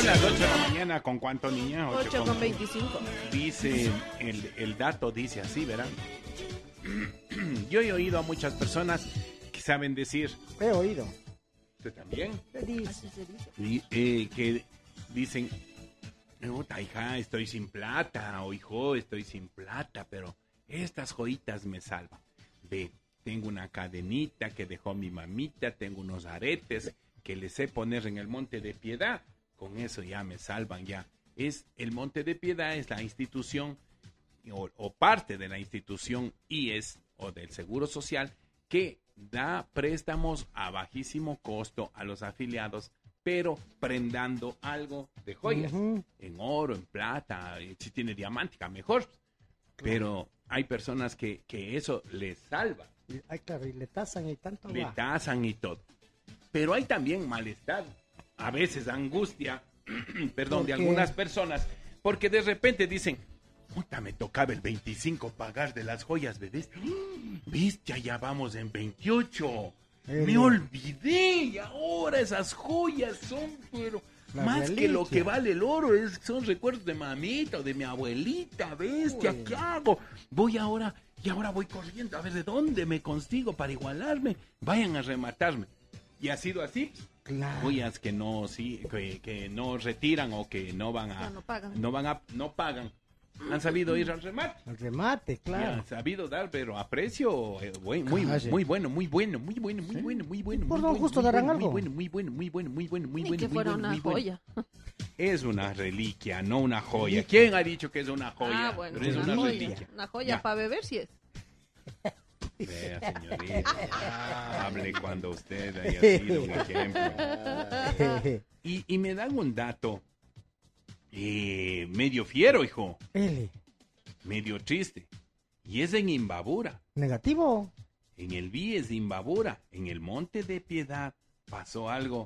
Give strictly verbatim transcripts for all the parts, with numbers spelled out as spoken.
las ocho de la mañana, ¿con cuánto, niña? ocho con veinticinco. Dice, el, el dato dice así, ¿verdad? Yo he oído a muchas personas que saben decir... He oído. ¿Usted también? ¿Qué dice? Así se dice. Y, eh, que dicen, puta, hija, estoy sin plata, o hijo, estoy sin plata, pero estas joyitas me salvan. Ve, tengo una cadenita que dejó mi mamita, tengo unos aretes que les sé poner en el Monte de Piedad, con eso ya me salvan ya. Es el Monte de Piedad, es la institución o, o parte de la institución I E S o del Seguro Social que da préstamos a bajísimo costo a los afiliados, pero prendando algo de joyas, uh-huh. en oro, en plata, si tiene diamántica, mejor. Pero hay personas que, que eso les salva. Ay, claro, y le tasan y tanto. Le va. tasan y todo. Pero hay también malestar, a veces angustia, perdón, de algunas personas, porque de repente dicen, puta, me tocaba el veinticinco pagar de las joyas, bebés. ¿Ves? Ya, ya vamos en veintiocho. Eh, me olvidé y ahora esas joyas son, pero más reliquia. Que lo que vale el oro, es, son recuerdos de mamita o de mi abuelita, bestia, ¿qué hago? Voy ahora, y ahora voy corriendo a ver de dónde me consigo para igualarme. Vayan a rematarme. Y ha sido así. Claro. Joyas que no, sí, que, que no retiran o que no van a, no pagan, no van a, no pagan. Han sabido ir al remate. Al remate, claro. Han sabido dar, pero a precio eh, muy, muy, muy bueno, muy bueno, muy bueno, muy bueno, muy bueno. Por lo justo darán algo. Muy bueno, muy bueno, muy bueno, muy bueno, muy bueno. Ni que fuera una joya. Es una reliquia, no una joya. ¿Quién ha dicho que es una joya? Ah, bueno, pero es una, una joya. reliquia. Una joya para beber, sí es. Vea, señorita, hable cuando usted haya sido un ejemplo. Y, y me dan un dato eh, medio fiero, hijo. L. Medio triste. Y es en Imbabura. Negativo. En el V I E S de Imbabura, en el Monte de Piedad, pasó algo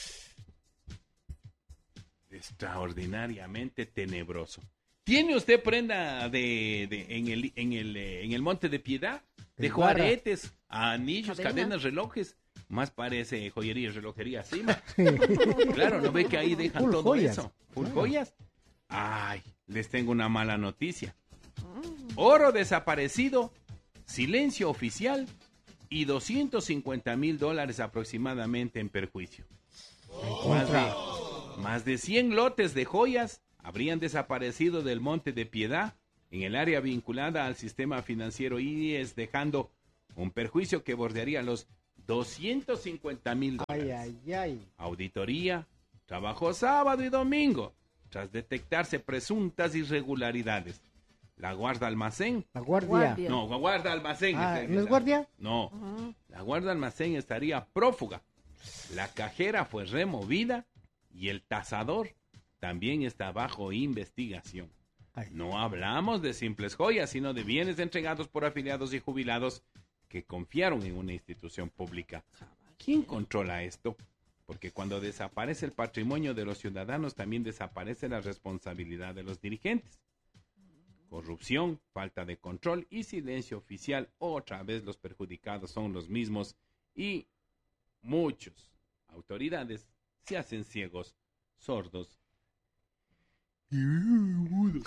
extraordinariamente tenebroso. ¿Tiene usted prenda de, de en el en el en el Monte de Piedad? Dejó aretes, anillos, Cadena. cadenas, relojes. Más parece joyería y relojería así. Claro, ¿no ve que ahí dejan Full todo joyas. eso? ¿Full claro. joyas? Ay, les tengo una mala noticia. Oro desaparecido, silencio oficial y doscientos cincuenta mil dólares aproximadamente en perjuicio. Oh. Más, de, más de cien lotes de joyas habrían desaparecido del Monte de Piedad en el área vinculada al sistema financiero I E S, dejando un perjuicio que bordearía los doscientos cincuenta mil dólares. Ay, ay, ay. Auditoría trabajó sábado y domingo tras detectarse presuntas irregularidades. La guarda almacén. La guardia. guardia. No, guarda almacén. Ah, ¿no es guardia? No, uh-huh. La guarda almacén estaría prófuga. La cajera fue removida y el tasador también está bajo investigación. Ay. No hablamos de simples joyas, sino de bienes entregados por afiliados y jubilados que confiaron en una institución pública. ¿Quién controla esto? Porque cuando desaparece el patrimonio de los ciudadanos, también desaparece la responsabilidad de los dirigentes. Corrupción, falta de control y silencio oficial. Otra vez los perjudicados son los mismos y muchos autoridades se hacen ciegos, sordos y mudos.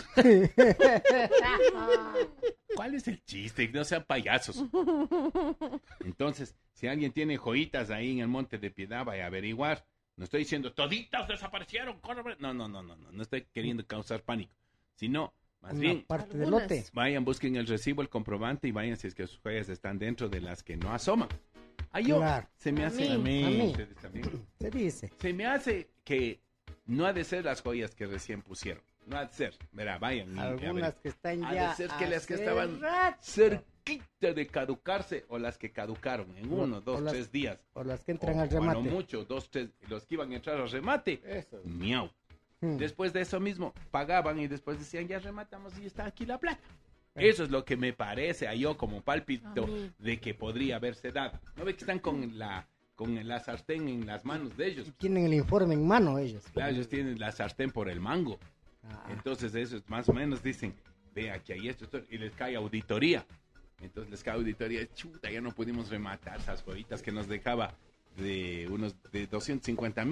¿Cuál es el chiste? No sean payasos. Entonces, si alguien tiene joyitas ahí en el Monte de Piedad, vaya a averiguar. No estoy diciendo, toditas desaparecieron. No, no, no, no, no, no estoy queriendo causar pánico. Sino, más Una bien, parte del lote. Vayan, busquen el recibo, el comprobante y vayan si es que sus joyas están dentro de las que no asoman. A yo, claro. se me a hace... Mí. A mí. ¿Ustedes también? Se dice. Se me hace que no ha de ser las joyas que recién pusieron. No ha de ser. Verá, vayan. Algunas que están ha ya de ser que las que estaban rato. cerquita de caducarse o las que caducaron en uno, dos, las, tres días. O las que entran o, al remate. O mucho, dos, tres, los que iban a entrar al remate. Eso. Miau. Hmm. Después de eso mismo, pagaban y después decían, ya rematamos y está aquí la plata. Eh. Eso es lo que me parece a yo como pálpito de que podría haberse dado. ¿No ve que están con la con la sartén en las manos de ellos? Tienen el informe en mano ellos. Claro, ellos tienen la sartén por el mango. Ah. Entonces eso es más o menos, dicen, ve aquí hay esto, esto, y les cae auditoría. Entonces les cae auditoría, chuta, ya no pudimos rematar esas joyitas que nos dejaba de unos de doscientos cincuenta mil.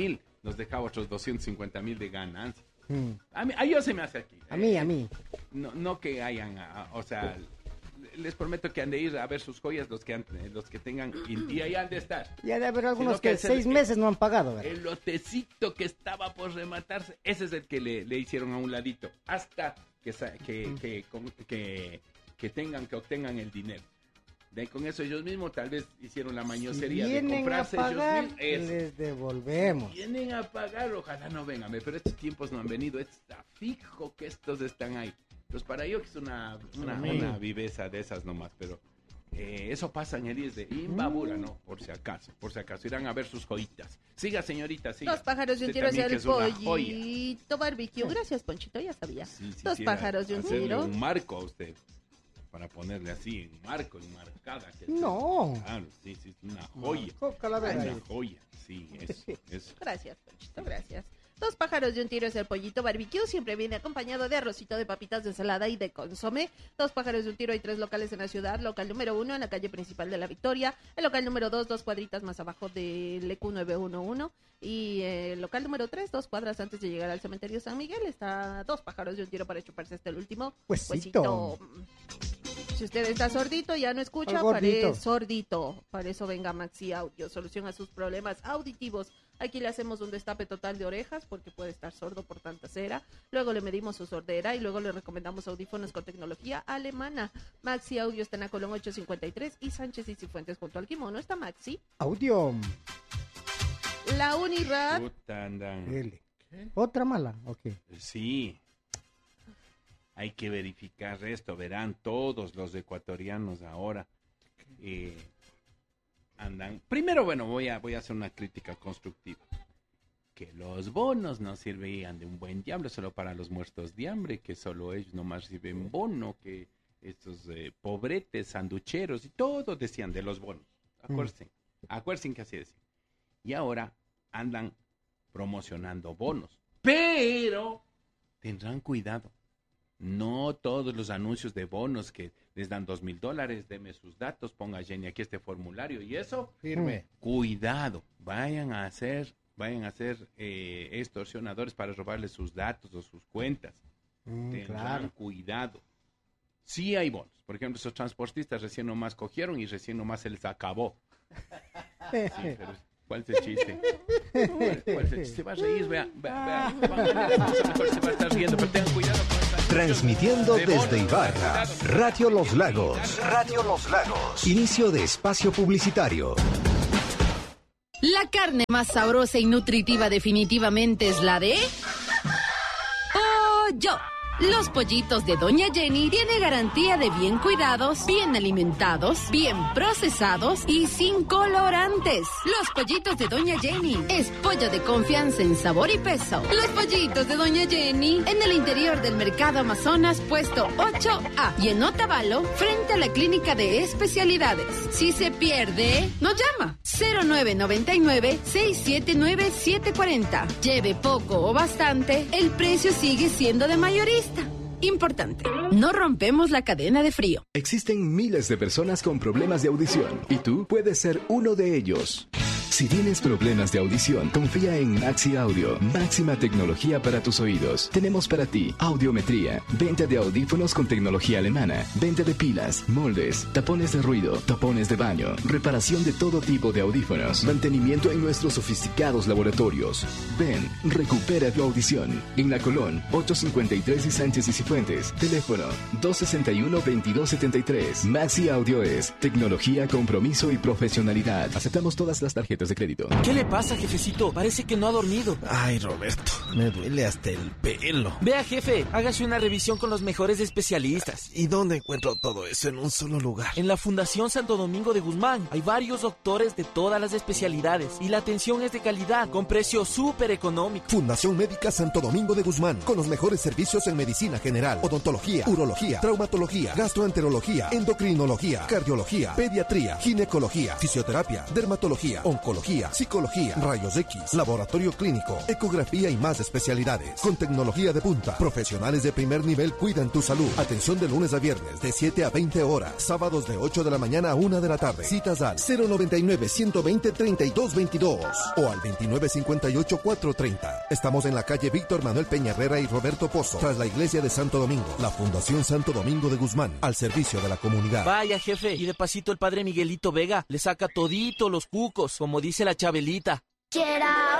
nos dejaba otros doscientos cincuenta mil de ganancia. Mm. A mí, a yo se me hace aquí. A mí, Eh, a mí. No, no que hayan, a- o sea, les prometo que han de ir a ver sus joyas los que han- los que tengan y, y ahí han de estar. Ya de haber algunos Sino que, que es el- seis meses no han pagado, ¿verdad? El lotecito que estaba por rematarse, ese es el que le, le hicieron a un ladito, hasta que, sa- que, que, con- que, que tengan, que obtengan el dinero. De ahí con eso ellos mismos tal vez hicieron la Si mañosería de vienen a comprarse ellos pagar, mismos. Eso. les devolvemos. Vienen a pagar, ojalá no vengan, pero estos tiempos no han venido, está fijo que estos están ahí. Pues para ellos es una, una, una viveza de esas nomás, pero eh, eso pasa en el I E S de Imbabura, ¿no? Por si acaso, por si acaso, irán a ver sus joyitas. Siga, señorita, siga. Dos pájaros de un Usted tiro hacia también, que el es una joya. pollito barbecue. Gracias, Ponchito, ya sabía. Sí, sí, Dos sí, pájaros de un hacerle tiro. un marco a usted, para ponerle así, en marco, enmarcada. Que No. Claro, sí, sí, es una joya. Con calavera Una ahí. joya, sí, eso, eso. Gracias, Ponchito, gracias. Dos pájaros de un tiro es el pollito barbecue. Siempre viene acompañado de arrocito, de papitas de ensalada y de consomé. Dos pájaros de un tiro, hay tres locales en la ciudad. Local número uno en la calle principal de La Victoria. El local número dos, dos cuadritas más abajo del E Q nueve uno uno. Y eh, el local número tres, dos cuadras antes de llegar al cementerio San Miguel. Está dos pájaros de un tiro para chuparse hasta el último Huesito. Si usted está sordito, ya no escucha, Al gordito. para sordito. Para eso venga Maxi Audio, solución a sus problemas auditivos. Aquí le hacemos un destape total de orejas porque puede estar sordo por tanta cera. Luego le medimos su sordera y luego le recomendamos audífonos con tecnología alemana. Maxi Audio está en la Colón ocho cincuenta y tres y Sánchez y Cifuentes junto al Kimono. Está Maxi. Audio. La Unirad. Puta, andan. L. Otra mala, ok. Sí. Hay que verificar esto, verán todos los ecuatorianos ahora. eh, andan. Primero, bueno, voy a, voy a hacer una crítica constructiva. Que los bonos no sirvían de un buen diablo solo para los muertos de hambre, que solo ellos nomás reciben bono, que estos eh, pobretes, sanducheros y todo decían de los bonos. Acuérdense, acuérdense que así decían. Y ahora andan promocionando bonos. Pero tendrán cuidado. No todos los anuncios de bonos que les dan dos mil dólares, deme sus datos, ponga Jenny aquí este formulario y eso. Firme. Cuidado, vayan a hacer, vayan a ser eh, extorsionadores para robarles sus datos o sus cuentas. Mm, Tendrán claro. cuidado. Sí hay bonos. Por ejemplo, esos transportistas recién nomás cogieron y recién nomás se les acabó. Sí, pero ¿cuál es el chiste? ¿Cuál, cuál es el chiste? Se va a reír, vea, vea, vea. Póngale la cosa, mejor se va a estar riendo, pero tengan cuidado con esta anuncio Transmitiendo de bonos. desde Ibarra, Cuidado. Radio Los Lagos. Radio Los Lagos. Inicio de espacio publicitario. La carne más sabrosa y nutritiva definitivamente es la de... Pollo. Los pollitos de Doña Jenny tiene garantía de bien cuidados, bien alimentados, bien procesados y sin colorantes. Los pollitos de Doña Jenny es pollo de confianza en sabor y peso. Los pollitos de Doña Jenny en el interior del Mercado Amazonas, puesto ocho A y en Otavalo, frente a la Clínica de Especialidades. Si se pierde, nos llama cero nueve nueve nueve, seis siete nueve, siete cuatro cero. Lleve poco o bastante, el precio sigue siendo de mayorista. Importante, no rompemos la cadena de frío. Existen miles de personas con problemas de audición y tú puedes ser uno de ellos. Si tienes problemas de audición, confía en Maxi Audio, máxima tecnología para tus oídos. Tenemos para ti audiometría, venta de audífonos con tecnología alemana, venta de pilas, moldes, tapones de ruido, tapones de baño, reparación de todo tipo de audífonos, mantenimiento en nuestros sofisticados laboratorios. Ven, recupera tu audición. En La Colón, ocho cincuenta y tres y Sánchez y Cifuentes. Teléfono dos sesenta y uno, veintidós setenta y tres. Maxi Audio es tecnología, compromiso y profesionalidad. Aceptamos todas las tarjetas de crédito. ¿Qué le pasa, jefecito? Parece que no ha dormido. Ay, Roberto, me duele hasta el pelo. Vea, jefe, hágase una revisión con los mejores especialistas. ¿Y dónde encuentro todo eso en un solo lugar? En la Fundación Santo Domingo de Guzmán hay varios doctores de todas las especialidades y la atención es de calidad, con precio súper económico. Fundación Médica Santo Domingo de Guzmán, con los mejores servicios en medicina general, odontología, urología, traumatología, gastroenterología, endocrinología, cardiología, pediatría, ginecología, fisioterapia, dermatología, oncología, oncología, psicología, rayos X, laboratorio clínico, ecografía y más especialidades. Con tecnología de punta, profesionales de primer nivel cuidan tu salud. Atención de lunes a viernes de siete a veinte horas, sábados de ocho de la mañana a una de la tarde. Citas al cero noventa y nueve, ciento veinte, treinta y dos veintidós o al veintinueve cincuenta y ocho, cuatrocientos treinta. Estamos en la calle Víctor Manuel Peña Herrera y Roberto Pozo, tras la iglesia de Santo Domingo. La Fundación Santo Domingo de Guzmán, al servicio de la comunidad. Vaya, jefe, y de pasito el padre Miguelito Vega le saca todito los cucos, como dice la Chabelita. Get out.